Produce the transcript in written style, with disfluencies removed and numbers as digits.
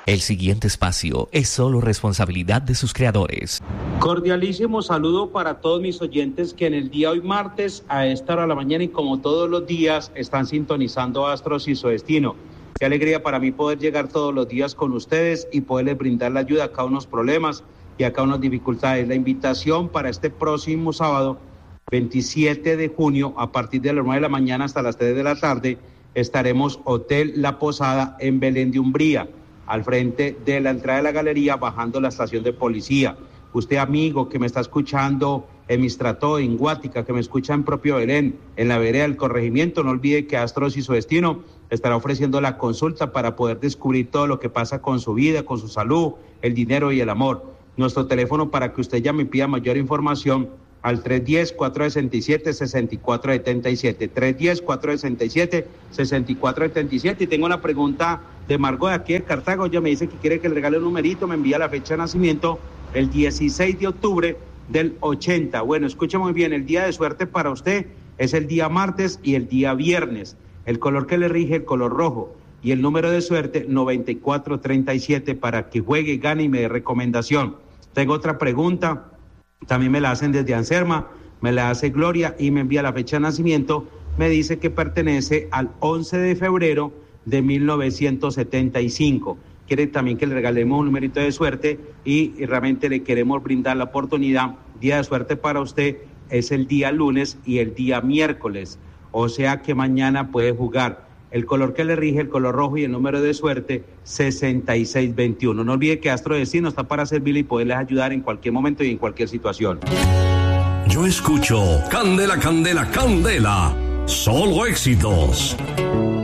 El siguiente espacio es solo responsabilidad de sus creadores. Cordialísimo saludo para todos mis oyentes que en el día hoy martes a esta hora de la mañana y como todos los días están sintonizando Astros y su destino. Qué alegría para mí poder llegar todos los días con ustedes y poderles brindar la ayuda a cada unos problemas y a cada unas dificultades. La invitación para este próximo sábado, 27 de junio, a partir de las 9 de la mañana hasta las 3 de la tarde, estaremos Hotel La Posada en Belén de Umbría, al frente de la entrada de la galería, bajando la estación de policía. Usted, amigo, que me está escuchando en Mistrató, en Guática, que me escucha en propio Belén, en la vereda del corregimiento, no olvide que Astros y su destino estará ofreciendo la consulta para poder descubrir todo lo que pasa con su vida, con su salud, el dinero y el amor. Nuestro teléfono para que usted llame y pida mayor información al 310-467-6477, 310-467-6477. Y tengo una pregunta de Margot de aquí de Cartago. Ella me dice que quiere que le regale un numerito, me envía la fecha de nacimiento, el 16 de octubre del 80. Bueno, escuche muy bien, el día de suerte para usted es el día martes y el día viernes. El color que le rige, el color rojo. Y el número de suerte, 9437, para que juegue, gane y me dé recomendación. Tengo otra pregunta. También me la hacen desde Anserma, me la hace Gloria y me envía la fecha de nacimiento, me dice que pertenece al 11 de febrero de 1975. Quiere también que le regalemos un numerito de suerte y realmente le queremos brindar la oportunidad. Día de suerte para usted es el día lunes y el día miércoles, o sea que mañana puede jugar. El color que le rige, el color rojo y el número de suerte, 6621. No olvide que Astro Destino está para servirle y poderles ayudar en cualquier momento y en cualquier situación. Yo escucho Candela, Candela, Candela. Solo éxitos.